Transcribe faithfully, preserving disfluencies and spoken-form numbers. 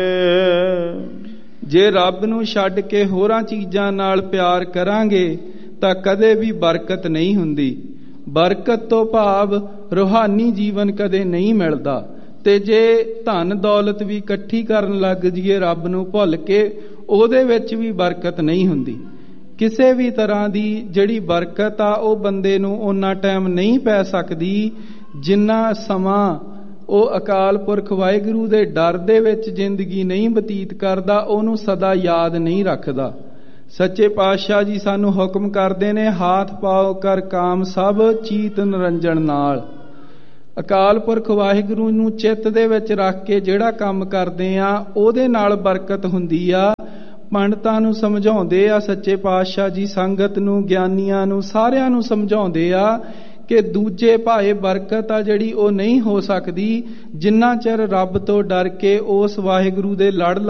ਜੇ ਰੱਬ ਨੂੰ ਛੱਡ ਕੇ ਹੋਰਾਂ ਚੀਜ਼ਾਂ ਨਾਲ ਪਿਆਰ ਕਰਾਂਗੇ ਤਾਂ ਕਦੇ ਵੀ ਬਰਕਤ ਨਹੀਂ ਹੁੰਦੀ। ਬਰਕਤ ਤੋਂ ਭਾਵ ਰੂਹਾਨੀ ਜੀਵਨ ਕਦੇ ਨਹੀਂ ਮਿਲਦਾ। ਤੇ ਜੇ ਧਨ ਦੌਲਤ ਵੀ ਇਕੱਠੀ ਕਰਨ ਲੱਗ ਜਾਈਏ ਰੱਬ ਨੂੰ ਭੁੱਲ ਕੇ, ਉਹਦੇ ਵਿੱਚ ਵੀ ਬਰਕਤ ਨਹੀਂ ਹੁੰਦੀ। ਕਿਸੇ ਵੀ ਤਰ੍ਹਾਂ ਦੀ ਜਿਹੜੀ ਬਰਕਤ ਆ ਉਹ ਬੰਦੇ ਨੂੰ ਓਨਾ ਟਾਈਮ ਨਹੀਂ ਪੈ ਸਕਦੀ ਜਿੰਨਾ ਸਮਾਂ ਉਹ ਅਕਾਲ ਪੁਰਖ ਵਾਹਿਗੁਰੂ ਦੇ ਡਰ ਦੇ ਵਿੱਚ ਜ਼ਿੰਦਗੀ ਨਹੀਂ ਬਤੀਤ ਕਰਦਾ, ਉਹਨੂੰ ਸਦਾ ਯਾਦ ਨਹੀਂ ਰੱਖਦਾ। ਸੱਚੇ ਪਾਤਸ਼ਾਹ ਜੀ ਸਾਨੂੰ ਹੁਕਮ ਕਰਦੇ ਨੇ, ਹਾਥ ਪਾਓ ਕਰ ਕਾਮ ਸਭ ਚੀਤ ਨਿਰੰਜਨ ਨਾਲ। ਅਕਾਲ ਪੁਰਖ ਵਾਹਿਗੁਰੂ ਨੂੰ ਚਿੱਤ ਦੇ ਵਿੱਚ ਰੱਖ ਕੇ ਜਿਹੜਾ ਕੰਮ ਕਰਦੇ ਆ ਉਹਦੇ ਨਾਲ ਬਰਕਤ ਹੁੰਦੀ ਆ। ਪੰਡਤਾਂ ਨੂੰ ਸਮਝਾਉਂਦੇ ਆ ਸੱਚੇ ਪਾਤਸ਼ਾਹ ਜੀ, ਸੰਗਤ ਨੂੰ, ਗਿਆਨੀਆਂ ਨੂੰ, ਸਾਰਿਆਂ ਨੂੰ ਸਮਝਾਉਂਦੇ ਆ ਕਿ ਦੂਜੇ ਭਾਏ ਬਰਕਤ ਆ ਜਿਹੜੀ ਉਹ ਨਹੀਂ ਹੋ ਸਕਦੀ ਜਿੰਨਾ ਚਿਰ ਰੱਬ ਤੋਂ ਡਰ ਕੇ ਉਸ ਵਾਹਿਗੁਰੂ ਦੇ ਲੜ